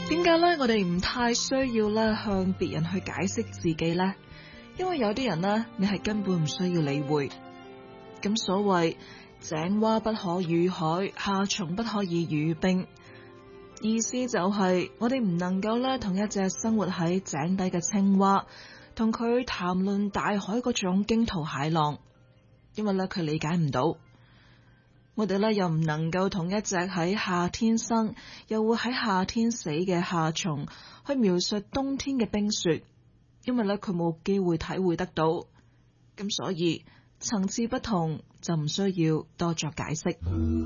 點解咧？我哋唔太需要咧向別人去解釋自己呢？因為有啲人呢，你係根本唔需要理會。咁所謂井蛙不可語海，夏蟲不可以語冰，意思就係我哋唔能夠咧同一隻生活喺井底嘅青蛙，同佢談論大海嗰種驚濤駭浪，因為咧佢理解唔到。我哋咧又唔能夠同一隻喺夏天生又會喺夏天死嘅夏蟲去描述冬天嘅冰雪，因為咧佢冇機會體會得到。咁所以層次不同就唔需要多作解釋。